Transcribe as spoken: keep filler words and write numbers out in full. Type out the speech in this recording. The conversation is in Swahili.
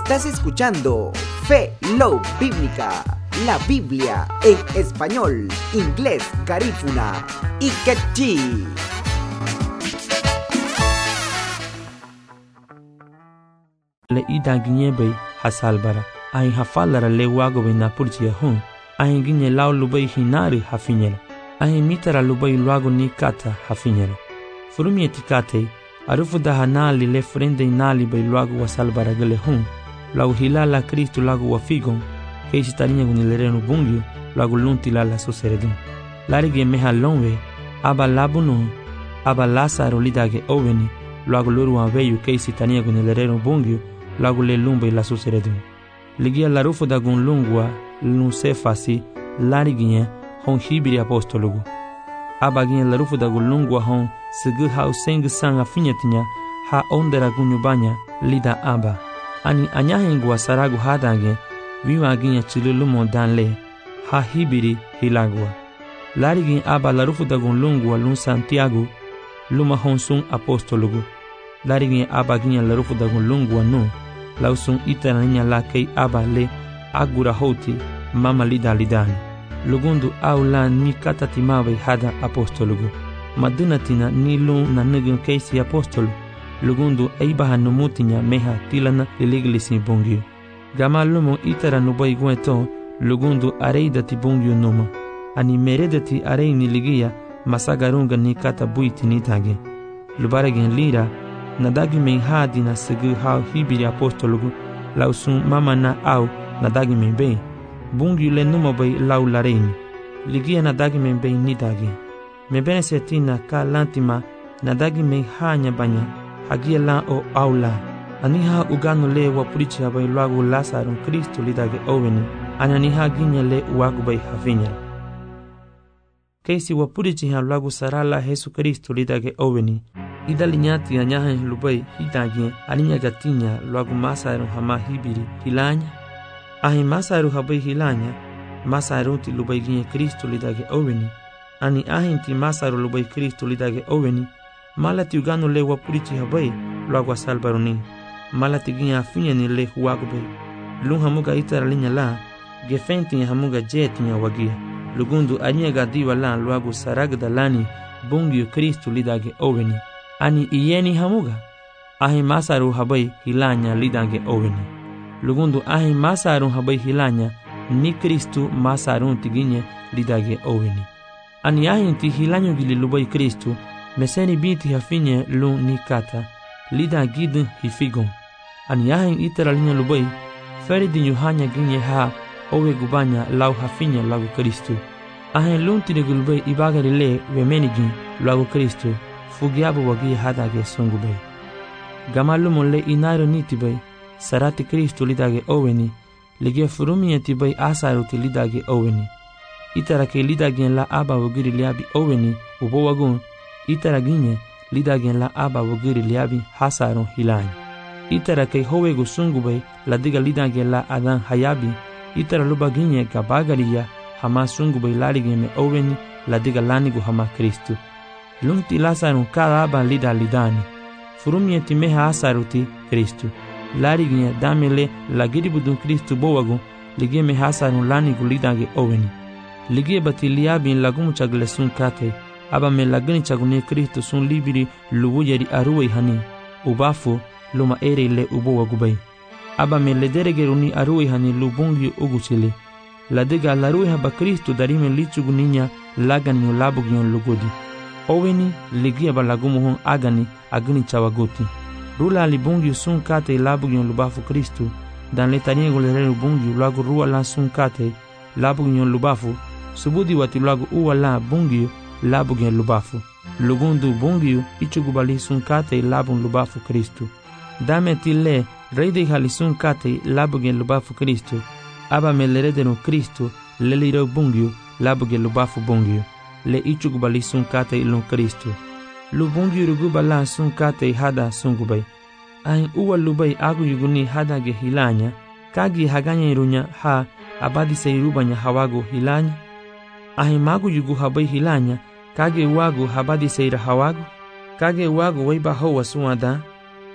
Estás escuchando Fe Love Bíblica, la Biblia en español, inglés, garífuna y quechí. Le ida ginyebe hasalbara ai hafalara le wago be na purchia hun ai ginye law lubai hinari hafinyela ai mitara lubai luago ni kata hafinyela furumi etikate arufu da hanali le frende inali be luago wasalbara gele hun law hilala Kristo lago wafigon ke sitarinya gunilereno bungyo lago lunti la soseredun larige meha lonwe aba labuno aba lasaro lidage oveni lago luru aveyu ke sitarinya gunilereno bungyo lago le lumbe la soseredun ligia la rufo da gun lungua lun sefasi lariginye hon hibiri apostologu abaginye la rufo da gun lungua hon segu hau seng sanga finyetinya ha ondera gunyubanya lida aba ani anyahengua saragu hadange viwa ginye chilulumo danle ha hibiri hilagua larigin aba la rufo da gun lungua lun Santiago luma hon sun apostologu larigin abaginye la rufo da gun lungua no lausun itana ninya la kei aba le agura hoti mama lida lidani lugundu au la ni katati mawe hada apostolugu madunatina ni lu na nugun keisi apostolu lugundu eibaha numutinya meha tilana liliglisi bungyu gama lumo itara nubai gueto lugundu areidati bungyu numa ani meredati areini ligia masagarunga ni kata buiti nitage lubaregen lira nadagi men hadi na segu hau hibiri apostologu lausun mama na au nadagi men be bungi le numa bay lau lareini ligia nadagi men be nidagi me bene setina ka lantima nadagi men hanya banya hagia la o aula aniha ugano le wapurichi bay lagu Lazaro Kristo lidage oveni ananiha ginya le wagu bay havinya keisi wapurichi ha lagu sarala Yesu Kristo lidage oveni ida linyati anyaha lubai hidagi alinya gatinya luagu masaru hama hibiri hilanya ahi masaru habai hilanya masaru ti lubai ginye Kristo lidage oveni ani ahi ti masaru lubai Kristo lidage oveni malati ugano le wapurichi habai luagu asalbaruni malati ginye afinya ni le huagu bai lung hamuga itara linya la gefenti hamuga jetinya wagia lugundu anya gadiwa la luagu saragda lani bungi Kristo lidage oveni ani iyeni hamuga ahi masaru habai hilanya lidange oveni lugundu ahi masaru habai hilanya ni Kristu masaru tiginye lidage oveni ani ahi ti hilanyo gili lubai Kristu meseni binti hafinye lu ni kata lida gidin hifigon ani ahi itara linya lubai feridi nyuhanya ginye ha owe gubanya lau hafinye lagu Kristu ahi lunti de gulbai ibagari le vemenigin lagu Kristu fugiabu wagi hadage sungubay gamalumo le inairo nitibay sarati Kristo lidage oveni lige furumiyeti bay asaruti lidage oveni itara ke lidage la aba wagiri liabi oveni ubo wagun itara ginye lidage la aba wagiri liabi hasaron hilany itara ke howego sungubay ladiga lidage la adan hayabi itara luba ginye gabagariya hama sungubay lalige me oveni ladiga lanigu hama Kristo lunti Lazaro kada aba lida lidani furumiyeti meha asaruti Kristo lariginya damele lagiri budun Kristo bowagu ligie meha asaru lani gulidage oveni ligie bati liabin lagumu chagle sun kate aba me lagini chagune Kristo sun libiri luwu yeri aruwe hani ubafu luma ere le ubowagu bay aba me lederegeruni aruwe hani lubungi uguchile ladega laruwe haba Kristo darime lichuguninya lagani labugion lugodi oveni ligia balagumuhon agani agni chawagoti rula libungi sun kate labugion lubafu Kristo dan letanie golere bungi lagu rua la sun kate labugion lubafu subudi wati lagu uwa la bungi labugion lubafu lugundu bungi ichugubali sun kate labun lubafu Kristo dame tille reide hali sun kate labugion lubafu Kristo aba melerederu Kristo leliro bungi labugion lubafu bungi le ichugubali sun kate ilon Kristo lubungi rugubala sun kate hada sungubay ahin uwa lubay agu yuguni hada ge hilanya kagi haganya irunya ha abadi seirubanya hawago hilanya ahin magu yugu habay hilanya kage wagu habadi seira hawago kage wagu waiba hawa suada